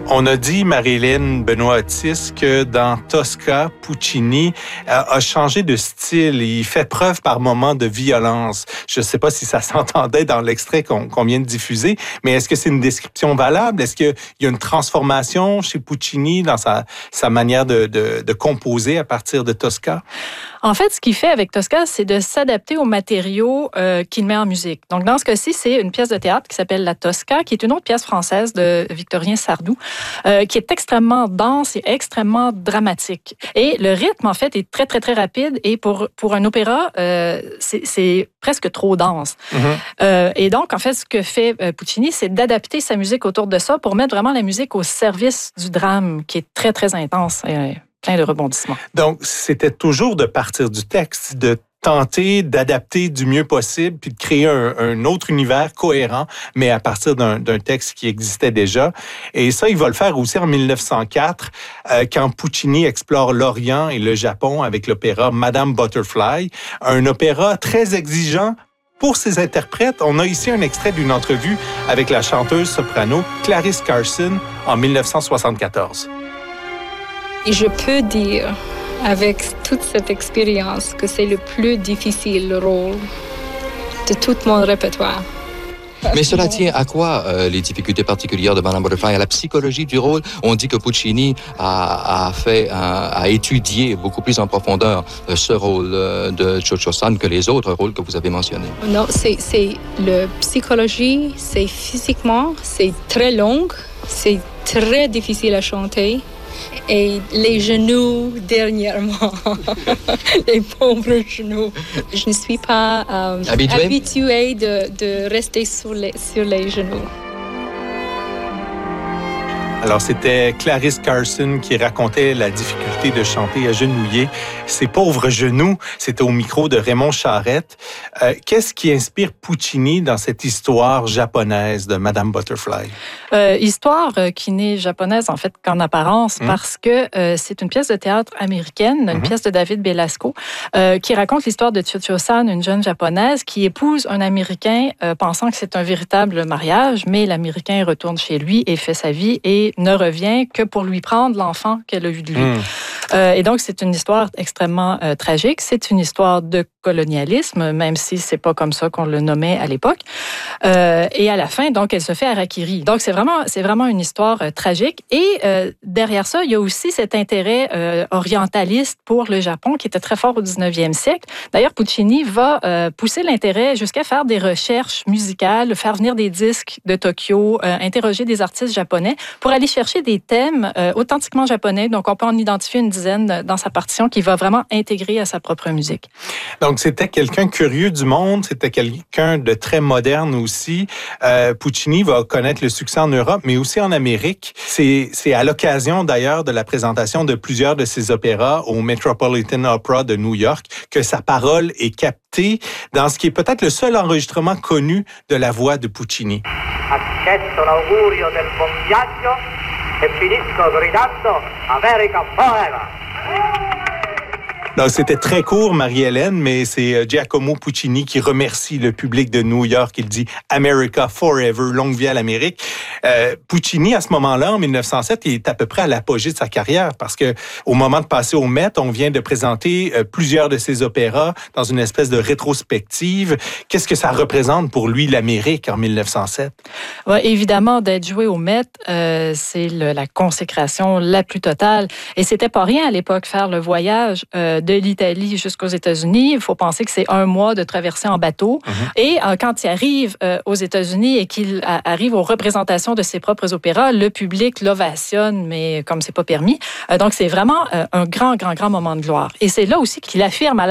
On a dit, Marie-Hélène Benoît-Otis, que dans Tosca, Puccini a changé de style. Il fait preuve par moments de violence. Je ne sais pas si ça s'entendait dans l'extrait qu'on vient de diffuser, mais est-ce que c'est une description valable? Est-ce qu'il y a une transformation chez Puccini dans sa manière de composer à partir de Tosca? En fait, ce qu'il fait avec Tosca, c'est de s'adapter aux matériaux qu'il met en musique. Donc, dans ce cas-ci, c'est une pièce de théâtre qui s'appelle La Tosca, qui est une autre pièce française de Victorien Sardou, qui est extrêmement dense et extrêmement dramatique. Et le rythme, en fait, est très, très, très rapide. Et pour un opéra, c'est presque trop dense. Mm-hmm. Et donc, en fait, ce que fait Puccini, c'est d'adapter sa musique autour de ça pour mettre vraiment la musique au service du drame, qui est très, très intense. Plein de rebondissements. Donc, c'était toujours de partir du texte, de tenter d'adapter du mieux possible puis de créer un autre univers cohérent, mais à partir d'un texte qui existait déjà. Et ça, il va le faire aussi en 1904, quand Puccini explore l'Orient et le Japon avec l'opéra Madame Butterfly, un opéra très exigeant pour ses interprètes. On a ici un extrait d'une entrevue avec la chanteuse soprano Clarice Carson en 1974. Et je peux dire, avec toute cette expérience, que c'est le plus difficile rôle de tout mon répertoire. Mais cela tient à quoi, les difficultés particulières de Madame Butterfly? À la psychologie du rôle? On dit que Puccini a étudié beaucoup plus en profondeur ce rôle de Cho-Cho-San que les autres rôles que vous avez mentionnés. Non, c'est la psychologie, c'est physiquement, c'est très long, c'est très difficile à chanter. Et les genoux, dernièrement, les pauvres genoux. Je ne suis pas habituée de rester sur les genoux. Alors, c'était Clarice Carson qui racontait la difficulté de chanter agenouillé. Ses pauvres genoux, c'était au micro de Raymond Charette. Qu'est-ce qui inspire Puccini dans cette histoire japonaise de Madame Butterfly? Histoire qui n'est japonaise, en fait, qu'en apparence, parce que c'est une pièce de théâtre américaine, une pièce de David Belasco, qui raconte l'histoire de Cho-Cho-San, une jeune japonaise qui épouse un Américain pensant que c'est un véritable mariage, mais l'Américain retourne chez lui et fait sa vie et ne revient que pour lui prendre l'enfant qu'elle a eu de lui. Et donc, c'est une histoire extrêmement tragique. C'est une histoire de colonialisme, même si c'est pas comme ça qu'on le nommait à l'époque. Et à la fin, donc, elle se fait harakiri. Donc, c'est vraiment une histoire tragique. Et derrière ça, il y a aussi cet intérêt orientaliste pour le Japon qui était très fort au 19e siècle. D'ailleurs, Puccini va pousser l'intérêt jusqu'à faire des recherches musicales, faire venir des disques de Tokyo, interroger des artistes japonais pour aller chercher des thèmes authentiquement japonais. Donc, on peut en identifier une dizaine dans sa partition qu'il va vraiment intégrer à sa propre musique. Donc, c'était quelqu'un curieux du monde, c'était quelqu'un de très moderne aussi. Puccini va connaître le succès en Europe, mais aussi en Amérique. C'est à l'occasion, d'ailleurs, de la présentation de plusieurs de ses opéras au Metropolitan Opera de New York que sa parole est captée dans ce qui est peut-être le seul enregistrement connu de la voix de Puccini. Accetto l'augurio del buon viaggio e finisco gridando America Forever! Donc, c'était très court, Marie-Hélène, mais c'est Giacomo Puccini qui remercie le public de New York. Il dit « America forever, longue vie à l'Amérique ». Puccini, à ce moment-là, en 1907, il est à peu près à l'apogée de sa carrière parce que au moment de passer au Met, on vient de présenter plusieurs de ses opéras dans une espèce de rétrospective. Qu'est-ce que ça représente pour lui, l'Amérique, en 1907? Ouais, évidemment, d'être joué au Met, c'est la consécration la plus totale. Et c'était pas rien à l'époque, faire le voyage de l'Italie jusqu'aux États-Unis. Il faut penser que c'est 1 mois de traversée en bateau. Et quand il arrive aux États-Unis et qu'il arrive aux représentations de ses propres opéras, le public l'ovationne, mais comme c'est pas permis. Donc, c'est vraiment un grand, grand, grand moment de gloire. Et c'est là aussi qu'il affirme à la